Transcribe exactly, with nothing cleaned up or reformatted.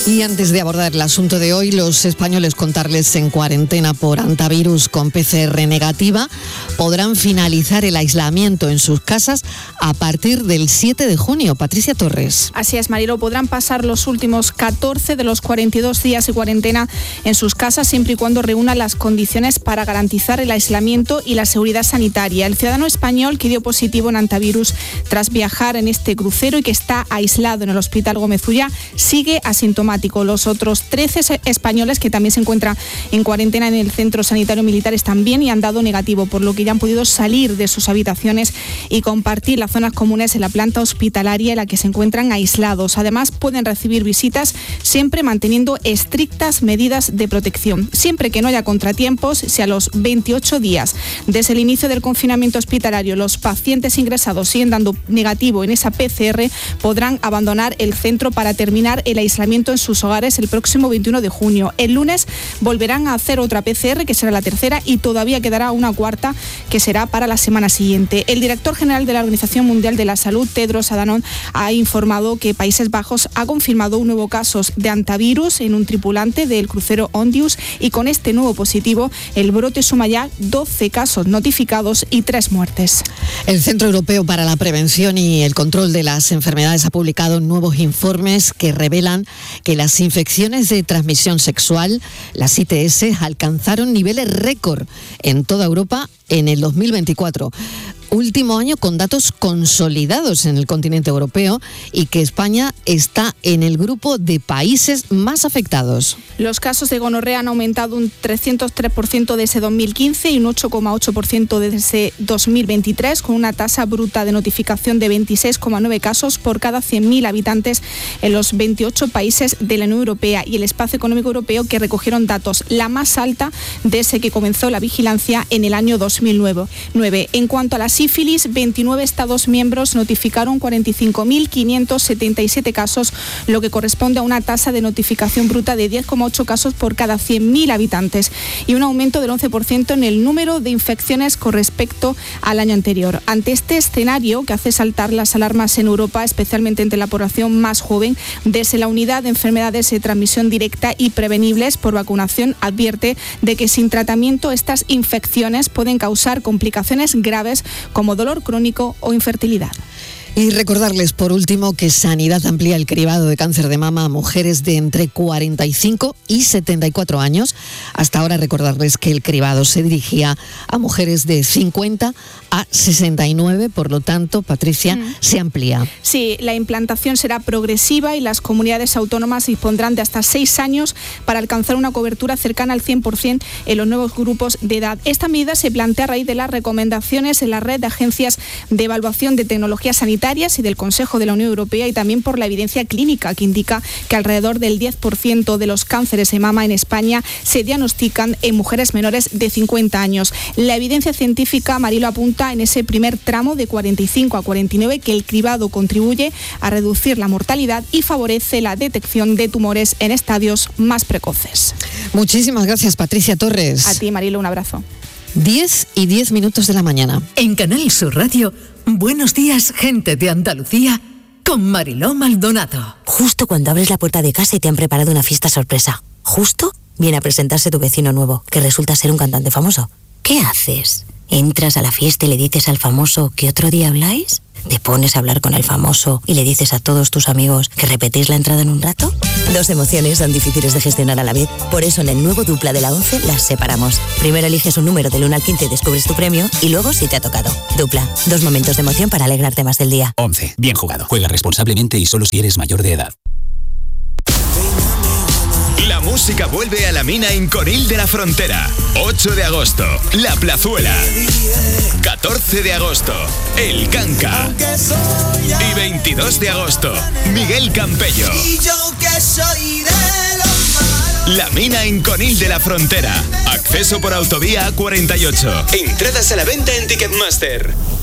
Y antes de abordar el asunto de hoy, los españoles contarles en cuarentena por hantavirus con P C R negativa podrán finalizar el aislamiento en sus casas a partir del siete de junio. Patricia Torres. Así es, Marilo, podrán pasar los últimos catorce de los cuarenta y dos días de cuarentena en sus casas siempre y cuando reúnan las condiciones para garantizar el aislamiento y la seguridad sanitaria. El ciudadano español que dio positivo en hantavirus tras viajar en este crucero y que está aislado en el Hospital Gómez Ulla sigue asintomático. Los otros trece españoles que también se encuentran en cuarentena en el Centro Sanitario Militar están bien y han dado negativo, por lo que ya han podido salir de sus habitaciones y compartir las zonas comunes en la planta hospitalaria en la que se encuentran aislados. Además, pueden recibir visitas siempre manteniendo estrictas medidas de protección. Siempre que no haya contratiempos, si a los veintiocho días desde el inicio del confinamiento hospitalario los pacientes ingresados siguen dando negativo en esa P C R, podrán abandonar el centro para terminar el aislamiento en sus hogares el próximo veintiuno de junio. El lunes volverán a hacer otra P C R, que será la tercera, y todavía quedará una cuarta, que será para la semana siguiente. El director general de la Organización Mundial de la Salud, Tedros Adhanom, ha informado que Países Bajos ha confirmado un nuevo caso de hantavirus en un tripulante del crucero Ondius, y con este nuevo positivo el brote suma ya doce casos notificados y tres muertes. El Centro Europeo para la Prevención y el Control de las Enfermedades ha publicado nuevos informes que revelan que las infecciones de transmisión sexual, las I T S, alcanzaron niveles récord en toda Europa en el dos mil veinticuatro. Último año con datos consolidados en el continente europeo y que España está en el grupo de países más afectados. Los casos de gonorrea han aumentado un trescientos tres por ciento desde dos mil quince y un ocho coma ocho por ciento desde dos mil veintitrés, con una tasa bruta de notificación de veintiséis coma nueve casos por cada cien mil habitantes en los veintiocho países de la Unión Europea y el Espacio Económico Europeo, que recogieron datos la más alta desde que comenzó la vigilancia en el año dos mil nueve. En cuanto a la sífilis, veintinueve Estados miembros notificaron cuarenta y cinco mil quinientos setenta y siete casos, lo que corresponde a una tasa de notificación bruta de diez coma ocho casos por cada cien mil habitantes y un aumento del once por ciento en el número de infecciones con respecto al año anterior. Ante este escenario, que hace saltar las alarmas en Europa, especialmente entre la población más joven, desde la Unidad de Enfermedades de Transmisión Directa y Prevenibles por Vacunación advierte de que sin tratamiento estas infecciones pueden causar complicaciones graves como dolor crónico o infertilidad. Y recordarles, por último, que Sanidad amplía el cribado de cáncer de mama a mujeres de entre cuarenta y cinco y setenta y cuatro años. Hasta ahora, recordarles que el cribado se dirigía a mujeres de cincuenta a sesenta y nueve, por lo tanto, Patricia, mm. se amplía. Sí, la implantación será progresiva y las comunidades autónomas dispondrán de hasta seis años para alcanzar una cobertura cercana al cien por ciento en los nuevos grupos de edad. Esta medida se plantea a raíz de las recomendaciones en la red de agencias de evaluación de tecnologías sanitarias y del Consejo de la Unión Europea, y también por la evidencia clínica, que indica que alrededor del diez por ciento de los cánceres de mama en España se diagnostican en mujeres menores de cincuenta años. La evidencia científica, Marilo, apunta en ese primer tramo de cuarenta y cinco a cuarenta y nueve que el cribado contribuye a reducir la mortalidad y favorece la detección de tumores en estadios más precoces. Muchísimas gracias, Patricia Torres. A ti, Marilo, un abrazo. diez y diez minutos de la mañana. En Canal Sur Radio, Buenos días, gente de Andalucía, con Mariló Maldonado. Justo cuando abres la puerta de casa y te han preparado una fiesta sorpresa. Justo viene a presentarse tu vecino nuevo, que resulta ser un cantante famoso. ¿Qué haces? ¿Entras a la fiesta y le dices al famoso que otro día habláis? ¿Te pones a hablar con el famoso y le dices a todos tus amigos que repetís la entrada en un rato? Dos emociones son difíciles de gestionar a la vez. Por eso en el nuevo Dupla de la once las separamos. Primero eliges un número del uno al quince y descubres tu premio, y luego si te ha tocado. Dupla, dos momentos de emoción para alegrarte más del día. once. Bien jugado. Juega responsablemente y solo si eres mayor de edad. La música vuelve a la Mina Inconil de la Frontera. ocho de agosto, La Plazuela. catorce de agosto, El Canca. Y veintidós de agosto, Miguel Campello. La Mina Inconil de la Frontera. Acceso por autovía A cuarenta y ocho. Entradas a la venta en Ticketmaster.